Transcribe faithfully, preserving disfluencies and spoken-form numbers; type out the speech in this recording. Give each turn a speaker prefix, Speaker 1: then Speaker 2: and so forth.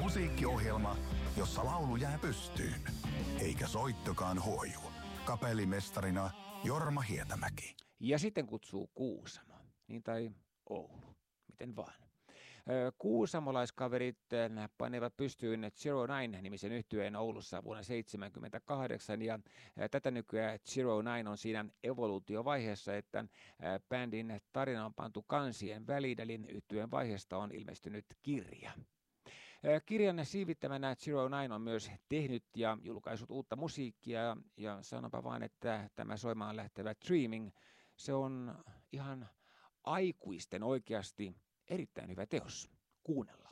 Speaker 1: Musiikkiohjelma, jossa laulu jää pystyyn, eikä soittokaan huoju. Kapellimestarina Jorma Hietamäki.
Speaker 2: Ja sitten kutsuu Kuusamo, niin tai Oulu, miten vaan. Kuusamolaiskaverit panevat pystyyn Zero Nine-nimisen yhtyeen Oulussa vuonna seitsemänkymmentäkahdeksan, ja tätä nykyään Zero Nine on siinä evoluutiovaiheessa, että bändin tarina on pantu kansien väliin, eli yhtyeen vaiheesta on ilmestynyt kirja. Kirjan siivittämänä Zero Nine on myös tehnyt ja julkaisut uutta musiikkia, ja sanonpa vaan, että tämä soimaan lähtevä Dreaming, se on ihan aikuisten oikeasti erittäin hyvä teos. Kuunnellaan.